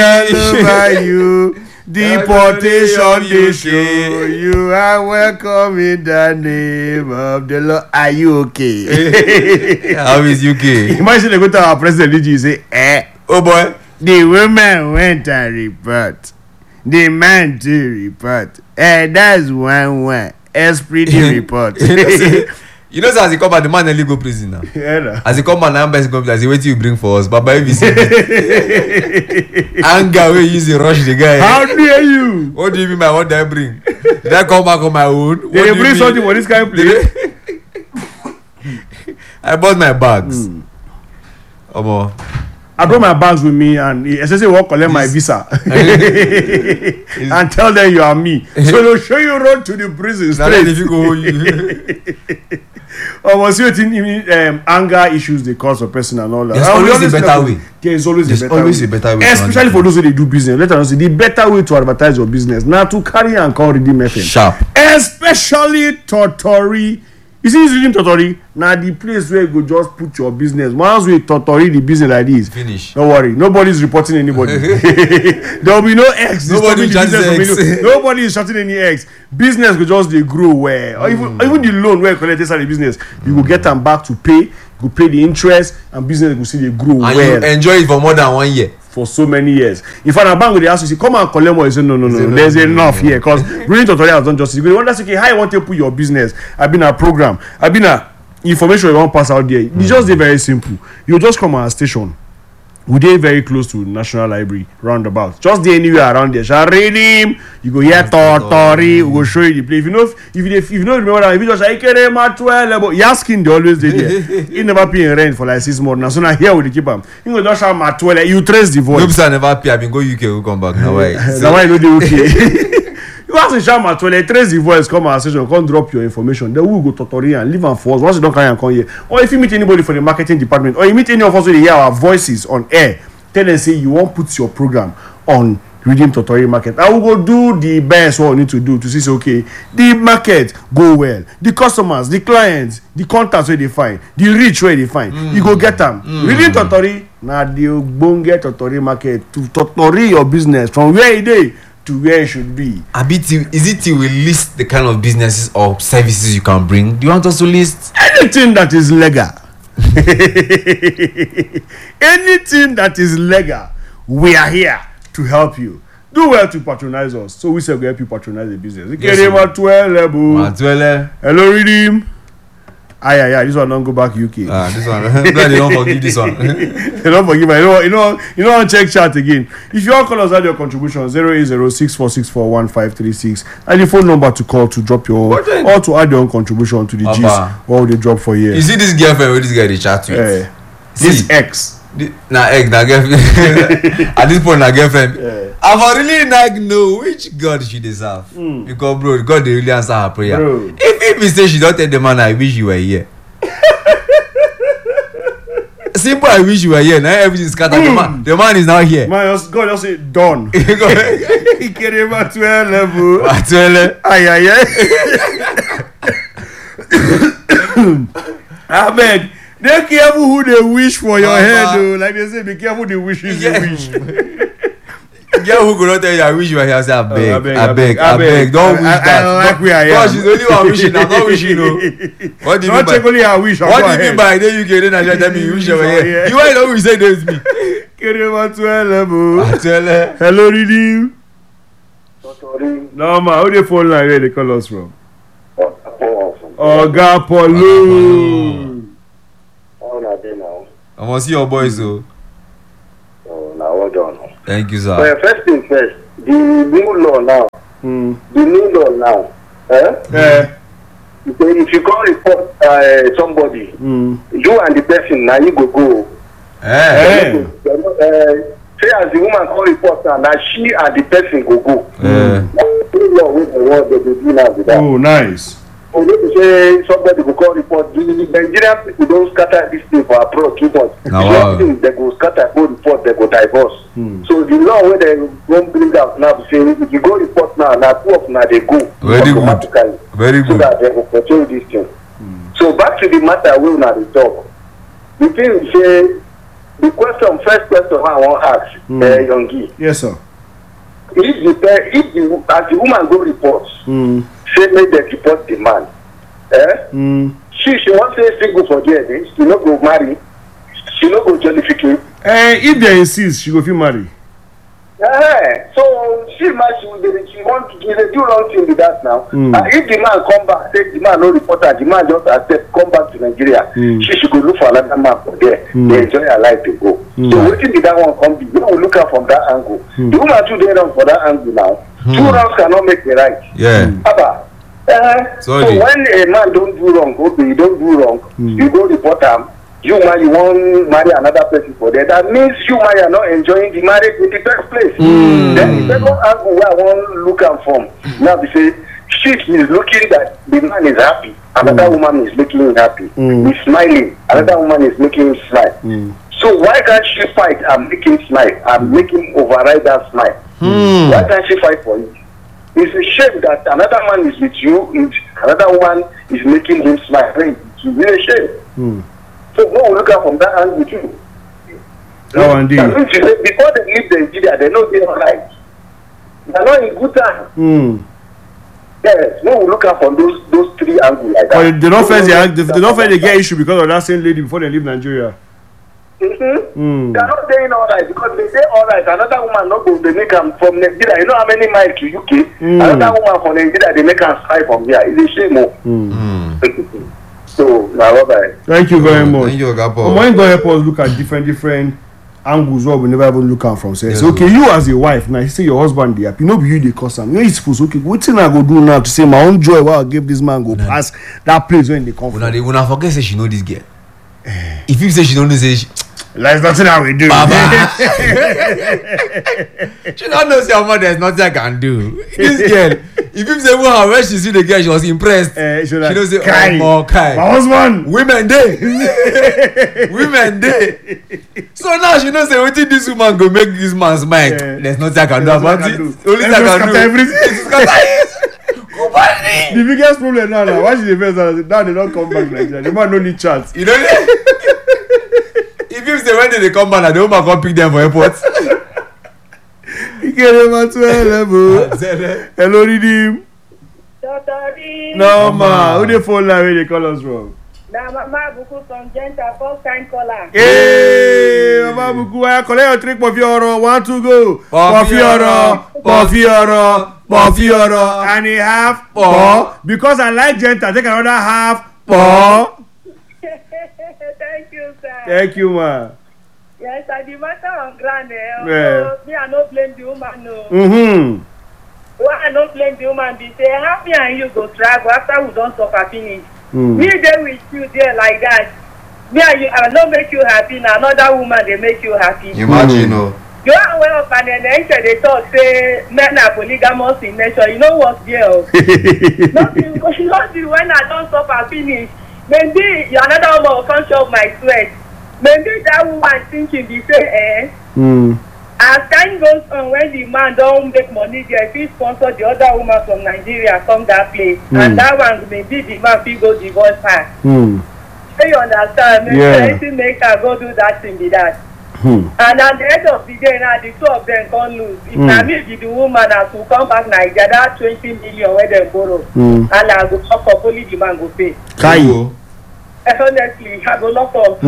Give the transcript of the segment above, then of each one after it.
over you. Deportation they show you are welcome in the name of the Lord. Are you okay? How is UK? Imagine they go to our president and say, Oh boy. the woman went and report. The man to report. That's one. Esprit de report. You know, so as he come back, the man nearly go prison now. Yeah, As he come back, now go prison. What you bring for us? But if you see anger, we use the rush the guy. how dare you? What do you mean by what I bring? Did I come back on my own? What They do you bring mean? something for this kind of place. I bought my bags. Omo. I brought my bags with me and essentially will collect my visa and tell them you are me. So they'll show you road to the prison Now then if straight. you go, Was you think anger issues the cause of person and all that? There's always a better way. There's always There's a better always way. a better way to Especially handle for those who they do business. Let us say the better way to advertise your business now to carry and call Redeem FM. sharp. Especially Totori. You see this Redeem Totori? Now the place where you go just put your business. Once we Totori the business like this, Finish. don't worry, nobody's reporting anybody. There will be no X. Nobody disturbing the shouting business of X. any- Nobody is shouting any X. Business will just they grow where, or even the loan where you collect inside the business, you will get them back to pay. You will pay the interest, and business will see they grow And well you enjoy it for more than 1 year. for so many years. If an bank with the house, you say, come and collect more. You say, no. There's enough here because bringing tutorial has done justice. You want to say, okay, how you want to put your business? I've been a program. I've been a information you want pass out there. It's just very simple. You just come at a station. We dey very close to National Library roundabout. Just dey anywhere around there. Shall read him. You go hear Totori. We go show you the place. If you don't remember that, if you just say Ikerema 12, your skin dey always dey there. He never pay in rent for like 6 months. Now so now here we dey keep am. You go just shout Matwele. You trace the voice. Nope, sir, never pay. I been go UK, we come back. Now why? Now why you no dey okay? You ask the shout Matwele, trace the voice, come our station, come drop your information. Then we go Totori and leave am for us. Once you don't carry am come here, or if you meet anybody from the marketing department, or you meet any of us wey dey hear our voices on air, tell them say you wan put your program on Redeem Totori market. I will go do the best what we need to do to see say okay, the market go well, the customers, the clients, the contacts wey dey find, the reach wey dey find, you go get am. Redeem Totori na the ogbonge Totori market to Totori your business from where e dey to where it should be. Is it till we list the kind of businesses or services you can bring? Do you want us to list? Anything that is legal. Anything that is legal, we are here to help you. Do well to patronize us. So we say we help you patronize the business. Yes, Matwele. Hello, Redeem. This one don't go back UK. This one. Glad they don't forgive this one. They don't forgive me. You know, check chat again. If you all call us at your contribution 08064641536 and the phone number to call to drop your or to add your own contribution to the Papa. gist what they drop for you. You see this girlfriend with this guy they chat with? This X. Na girlfriend. At this point, na girlfriend. I for really like know which God she deserve. Because bro, God they really answer her prayer. Bro. If we say she don't tell the man I wish you were here. Simple, I wish you were here. Now everything is scattered. The man is now here. Man, God just say done. Ikerema 12 level. Matwele. I beg. They careful who they wish for your head, though. Like they say, be careful the wishes they wish. Girl who could not tell you I wish you were here. I say I beg. Don't wish that. I like where I am. God, she's only one wishing. I'm not wishing. No. What do you mean Not take by? only I wish. What do you mean by the UK? Then I just tell me you wish you were here. You ain't know we say this me. Ikerema 12 level. Matwele. Hello, Redeem. No, man. How the phone line where they call us from? Oga Polo. I must see your boys though. Now well done. Thank you, So sir. first thing first, the new law now. The new law now. If you can't report somebody, you and the person now you go. Say as the woman can't report now she and the person go. The law with the word they do now with that. Oh, nice. So if you say somebody go call report, the Nigerian people don't scatter this thing for approach too much. Wow. They go scatter, go report, they go divorce. So the law where they won't bring out now, say if you go report now 2 of now they go Very good. automatically. Very So good. that they will control this thing. So back to the matter we now they talk. The thing is say first question I want to ask, Yongi. Yes, sir. If the woman go report, say make them report the man, she wants to say go for there, she no go marry, she no go jollificate. If they insist, she go feel marry. So she want to do wrong thing with that now. And if the man come back, say the man no report her, the man just accept come back to Nigeria, she should go look for another man for there. They enjoy her life to go. So wetin did that one come be? You look at from that angle. The woman too dey wrong for that angle now. Two wrongs cannot make the right. Yeah. Abba. So when a man don't do wrong, he don't do wrong, you go report him. You want marry another person for that. That means you are not enjoying the marriage in the first place. Then the second angle where I want to look at from now, they say she is looking that the man is happy, another woman is making him happy. He's smiling, another woman is making him smile. So why can't she fight and make him smile and make him override that smile? Why can't she fight for it? It's a shame that another man is with you, another woman is making him smile. It's really a shame. So no, we look at from that angle too. No, indeed. Before they leave Nigeria, they know they're alright. They're not in good time. Yes, no, we look at from those three angles like that. But they don't face they get issue because of that same lady before they leave Nigeria. They're not doing alright because they say alright. Another woman not go, they make them from Nigeria. You know how many miles to UK? Another woman from Nigeria, they make them fly from here. It's a shame. So, bye. Thank you very much. Thank you, Agapo. When God help us look at different angles where we never even look at from. Say, okay, you as a wife, now you say your husband dey happy, no be you dey cause am. You suppose, okay, what thing I go do now to say my own joy while I give this man go pass that place when they come from. When I forget say she know this girl. If you say she don't know, say there's nothing I will do. She don't know say there's nothing I can do. This girl, if you say well, when she see the girl, she was impressed. She don't say Kai. My husband. Women dey. Women dey. So now she knows say wetin this woman go make this man smile. There's nothing I can do about it. Only thing I can do. Everything. The biggest problem now, why she dey vex now they don't come back to Nigeria. The man no need chance. You know. If you say when they come back, and the woman come pick them for airport. Hello, Redeem. No, ma. Who the phone line where they call us from? Na Mama Buku from Genta, first time caller. Hey, Mama Buku, I collect your trick for Fioro. 1 to go. For Fioro. And a half. Because I like Genta, take another half. Thank you, sir. Thank you, ma. Yes, I the matter on ground. Me, I no blame the woman. No. Why I no blame the woman? Be say happy and you go travel after we don't suffer finish. Me there with you there like that. Me and you, I no make you happy. Now another woman they make you happy. Imagine, no. You are aware of and then they talk say men are polygamous in nature. You know what's there? Nothing when I don't suffer finish. Maybe you're another woman will come show my sweat. Maybe that woman thinking be say, as time goes on, when the man don't make money, there he sponsor the other woman from Nigeria come that place, and that one maybe the man will go divorce her. So you understand? Maybe anything make her go do that thing be that. And at the end of the day, now the two of them can't lose. If I mean the woman has to come back Nigeria, that 20 million where they borrow, and I go talk up only the man go pay. Honestly, I go lock up.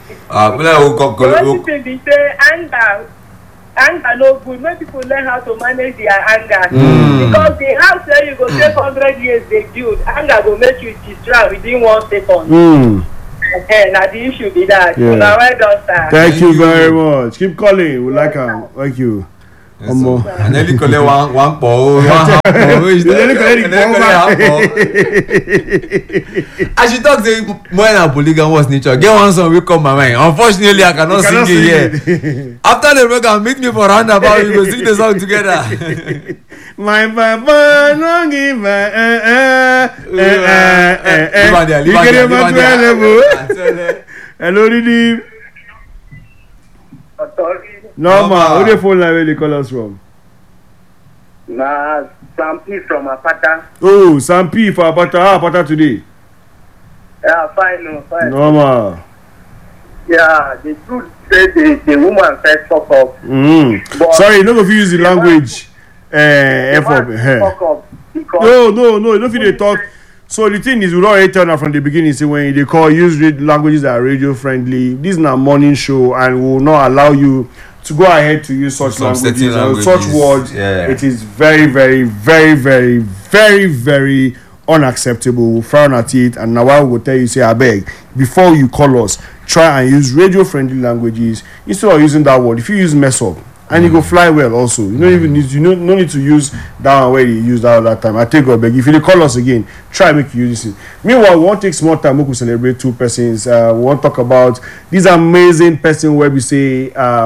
One thing they say anger no good. When people learn how to manage their anger, because the house where you go take 100 years they build, anger will make you distract within 1 second. Now the issue be that. Now well done, sir. Thank you very much. Keep calling. We like her. Thank you. And then you collect one ball. As she talk say more than polygamous nature. Get one song will come my mind. Unfortunately, I cannot sing it here. After the program, meet me for roundabout. We go sing the song together. My papa no give Hello, Didi. No, ma. Who the phone line where they call us from? Nah, Sampi from Apata. Oh, Sampi for Apata. How Apata today? Yeah, fine. No, ma. Yeah, the truth say the woman first fuck up. But Sorry, you no go fit use the language. the F up. man fuck up because No, you don't fit dey talk. So the thing is, we don already tell now from the beginning, say when they call, use languages that are radio friendly. This is a morning show, and we will not allow you to go ahead to use such Some languages certain or such languages, words. yeah. It is very, very, very, very, very, very unacceptable. We'll frown at it, and now I will tell you, say, I beg, before you call us, try and use radio friendly languages instead of using that word. If you use mess up, and you go fly well also. You don't even need no need to use that one where you use that other time. I take God beg. If you dey call us again, try make you use it. Meanwhile, we want take small time. We could celebrate two persons. We want talk about this amazing person where we say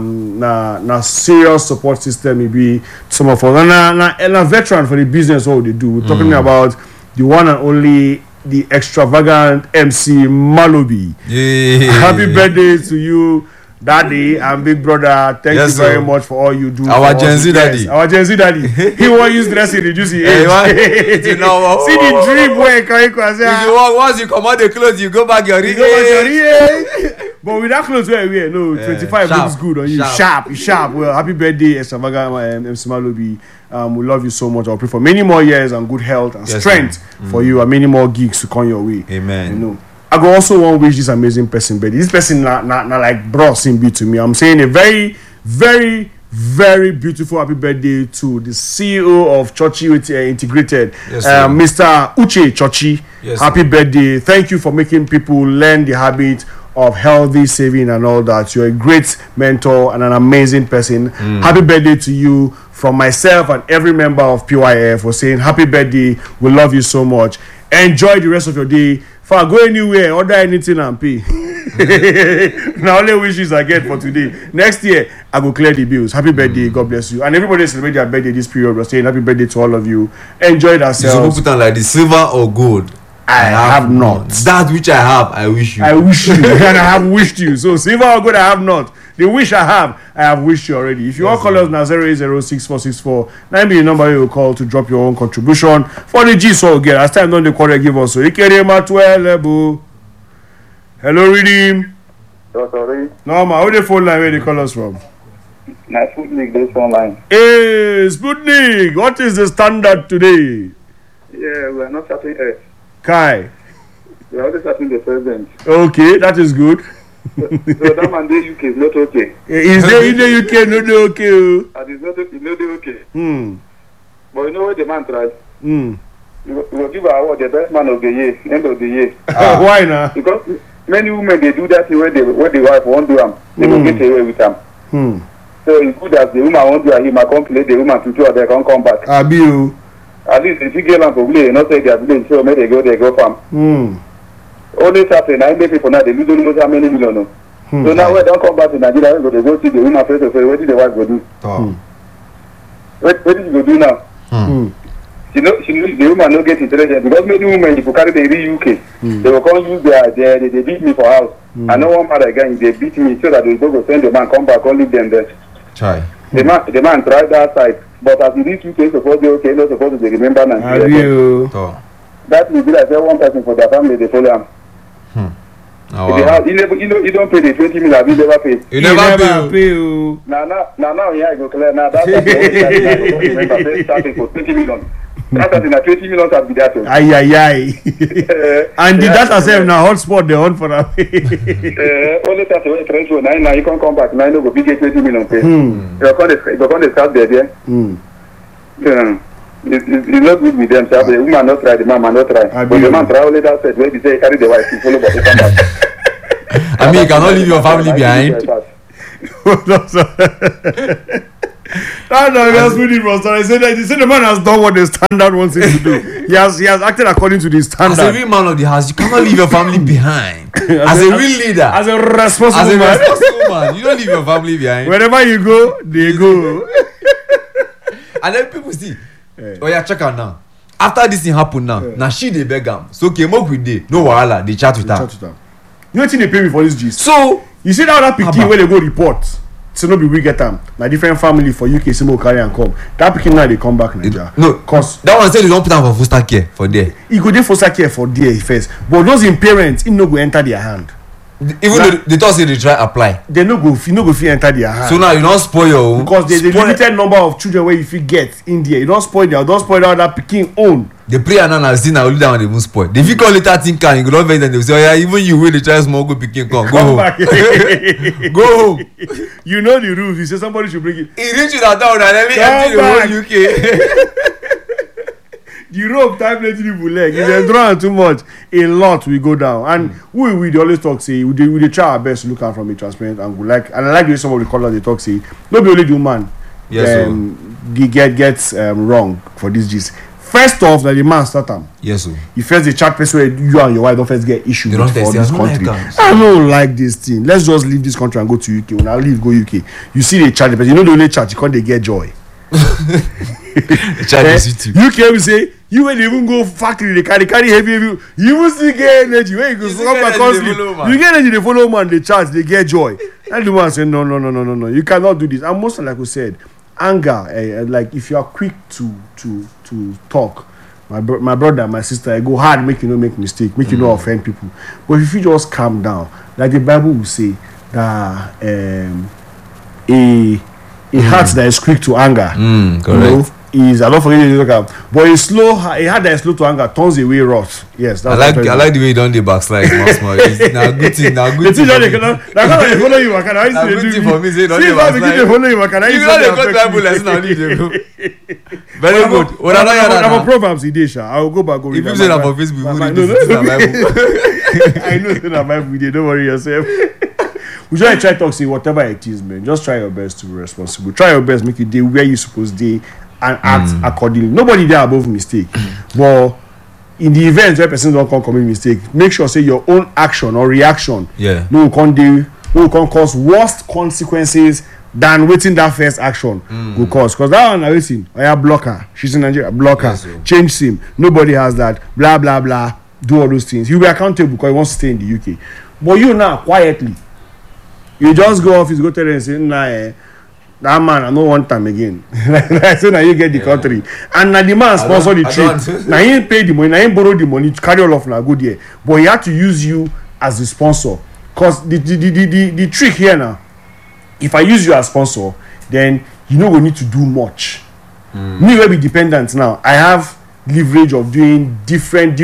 na serious support system. Maybe some of us na veteran for the business. What they do? We're talking about the one and only, the extravagant MC Malobi. Yeah. Happy birthday to you, Daddy and Big Brother. Thank Yes, you very sir. much for all you do. Our for Gen us. Z daddy. Yes, our Gen Z daddy. He won't use dressing, reduce the age. You know, See the dream where Kariko say. if you walk, once you come out the clothes, you go back your You go back to your age. But with that clothes where we wear, no, 25 sharp, looks good on you. Sharp. Well, happy birthday, extravagant MC Malobi. We love you so much. I'll pray for many more years and good health and Yes, strength for you, and many more gigs to come your way. Amen. You know, I go also want to wish this amazing person birthday. This person not like bros in be to me. I'm saying a very, very, very beautiful happy birthday to the CEO of Chochi with Integrated, Yes, sir. Mr. Uche Chochi. Yes, Happy birthday. Thank you for making people learn the habit of healthy saving and all that. You're a great mentor and an amazing person. Happy birthday to you from myself and every member of PYF for saying happy birthday. We love you so much. Enjoy the rest of your day. If I go anywhere, order anything and pay. Now only wishes I get for today. Next year, I go clear the bills. Happy birthday. God bless you. And everybody celebrate their birthday this period. We're saying happy birthday to all of you. Enjoy You yourselves. should put on like the silver or gold. I have not. That which I have, I wish you. I wish you, and I have wished you. So, silver or good, I have not. The wish I have wished you already. If you all call us now, 0806464, 9 be the number you will call to drop your own contribution for the G so get. As time don't the call give us. So, Ikerema 12. Hello, Redeem. sorry, Normal, where the phone line where they call us from? na food league this online. Hey, Sputnik, what is the standard today? Yeah, we are not starting Earth. Kai. We are only starting the president. Okay, that is good. So that man the UK is not okay. Is there in the UK? No, no, okay. Oh. And it's not okay. Hmm. But you know what the man tried? Hmm. You will give our award the best man of the year, end of the year. Why now? Because many women they do that thing when the wife won't do them. They will get away with them. Hmm. So it's good that the woman won't do him, I can't play the woman to two of them can't come back. Abiu. At least if you get them probably not say they are village, so maybe they go farm. Hmm. Only Saturday, 9 days people now they lose almost how many million. No? So now when they don't come back to Nigeria, they go see the woman face to face. What did the wife go do? What did you go do now? She the woman no get intelligent because many women if you carry the real UK, they will come use they beat me for house. I know one part again, they beat me so that they go send the man come back, come leave them there. Try. The man tried that side, but as he reach UK, supposed to okay, not supposed to remember Nigeria. Abiu. That will be like one person for their family, they follow him. Oh, If wow. you don't pay the 20 million, you never pay. You never pay. Pay. Now, yeah, I go clear. Now, that's the only remember, starting for 20 million. That's in a 20 million at Bidato. Ay. And the data save now hotspot they on for that. Only that's the way trend show. Now you can come back. Now you go big 20 million pay. You're going to start there. It's not good with them. So the woman not try, the man not try. But the man try only that said where he say carry the wife to follow but he come back. I mean, you cannot leave your family behind. No, he has put it from start. He said the man has done what the standard wants him to do. He has acted according to the standard. As a real man of the house, you cannot leave your family behind. As a real leader, As a responsible man. man, you don't leave your family behind. Wherever you go, they go. And then people see, oh yeah, check her now. After this thing happen now she dey beg am. So okay, make we dey. No wahala, they chat with her. You know what they pay me for this gist? So You see that pikin when they go report, so no be we get them. Na different family for UK, say mo carry and come. That pikin now they come back Nigeria. no, cause that one say they don't put am for foster care for there. he go dey foster care for there first, but those in parents, he no go enter their hand. Even though they thought say they try apply. They no go fit enter their hand. So now you don't spoil your own. Because there's a limited number of children where you fit get in there. You don't spoil that pikin own. The player now see now only that one they won't spoil. If you call it that thing can you go don't vex them, they say, oh yeah, even you will the try small go pikin come. Go home. Back. Go home. You know the rules. You say somebody should bring it. He reach you that down and let me empty the whole UK. The rope tie plenty people leg. If they draw too much, a lot will go down. And we dey always talk say we dey try our best to look at from a transparent angle. Like, and I like the way some of the callers they talk say no be only the woman gets wrong for this gist. First off, that the man start am. Yes, sir. You first the chat person where you and your wife don't first get issues They don't for test this it. country. Like I don't like this thing. Let's just leave this country and go to UK. When I leave, go UK. You see the chat the person. You know the only chat you can't they get joy. UK will say you will even go factory they carry heavy you will still get energy when you go come back sleep you get energy they follow man they charge they get joy and the man say no you cannot do this. And most like we said anger like if you are quick to talk my brother my sister I go hard make you no make mistake make you no offend people, but if you just calm down like the Bible will say that a heart that is quick to anger correct. Is I don't forget to look up, but a heart that is slow to anger turns away wrath. Yes, that's I like the way you don't the backslide small. It's now good thing. Now good thing. They follow you. Can I now good thing for me say don't see the backslide. they follow you. Can I you know they got Bible lesson now need to go. Very good. What I know I'm a Proverbs Idesha. I will go back go read. If you say that for Facebook, I know it's not Bible. Don't worry yourself. We just try to say whatever it is, man. Just try your best to be responsible. Try your best, make it day where you supposed to and act accordingly. Nobody there above mistake. But in the event where person don't come commit mistake, make sure say your own action or reaction no can cause worse consequences than waiting that first action will cause. Because that one I waiting. I have blocker. She's in Nigeria. Blocker. Yes, change SIM. Nobody has that. Blah blah blah. Do all those things. You'll be accountable because he wants to stay in the UK. But you now quietly. You just go office, go tell them say, nah, that man, I don't want time again. Like so now you get the country. And now the man sponsor the trip. Now he pay the money, now he borrow the money to carry all of now go there. But he had to use you as a sponsor. Because the trick here now, if I use you as sponsor, then you know we need to do much. Me will be dependent now. I have leverage of doing different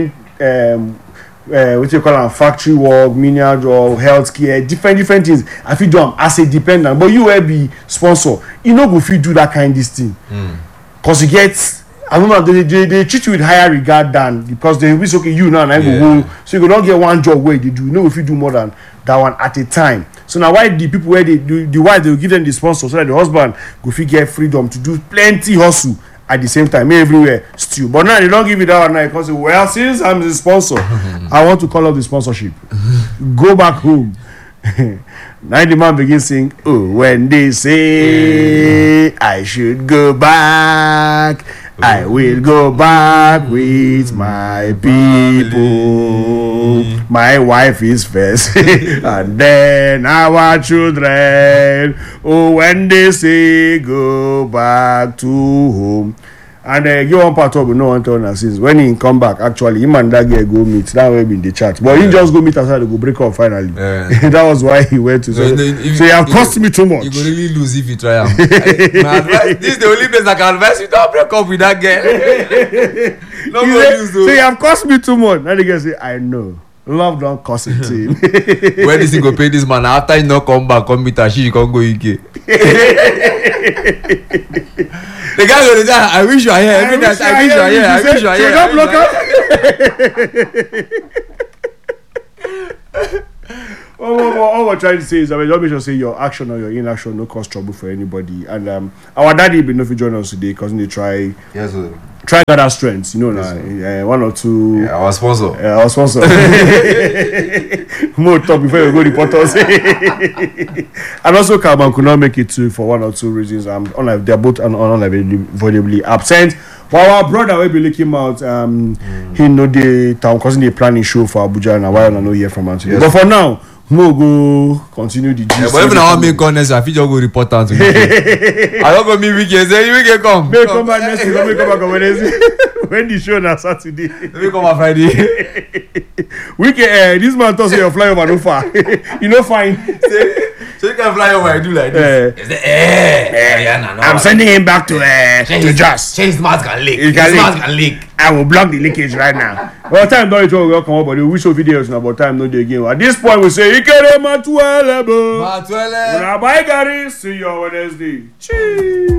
what you call them, factory work, menial job, healthcare, different things. I feel do them as a dependent, but you will be sponsor. You know, go feel do that kind of this thing, cause you get. I don't know. They treat you with higher regard than because they wish okay you now and I go home, so you don't get one job where they do. You know, if you do more than that one at a time. So now why the people where they do the wife they will give them the sponsor so that the husband go fit get freedom to do plenty hustle. At the same time, everywhere still. But now they don't give it that one now because well, since I'm the sponsor, I want to call up the sponsorship. Go back home. Now the man begins saying, oh, when they say I should go back, I will go back with my people. My wife is first, and then our children. Oh, when they say go back to home. And you one part of no one told us since when he come back, actually, him and that guy go meet. That way in the chat. But he just go meet outside to go break up finally. That was why he went to say. So you have cost me too much. You go really lose if you try. My advice, this is the only place I can advise you don't break up with that girl. No go lose though. So you have cost me too much. Now the guy say, I know. Love don't cost it to him. When this thing go pay this man after he not come back, come meet her, she can go UK. The guy go there, I wish you are here. Every night, I wish you are here. I wish you are here. Don't block up. All we're trying to say is that just make sure say your action or your inaction no cause trouble for anybody. And our daddy been not join us today because they try. Yes, sir. Try gather strengths, you know, yes, one or two. Yeah, our sponsor. Our sponsor. More talk before you go report us. And also, Kalman could not make it too for one or two reasons. They're both unavoidably absent. But our brother will be looking out. He know the town causing the planning show for Abuja and a while I know hear from him. Yes. But for now, Mo go continue the gist. But even I want make honest, I fit just go report am to you. I don't go meet Wike. Say Wike come. May come back next week. May come back on Wednesday. When the show na Saturday. May come on Friday. Wike, this man talk say your flyover no far. You no fine. So you can fly over and do like this. I'm sending him back to Jos. Change mask and leak. It can leak. Mask and leak. I will block the leakage right now. But time don't it will come up, but we show videos now. But time no dey again. At this point, we say Ikere Matuele. Matuele. Bye, Gary. See you on Wednesday. Cheers.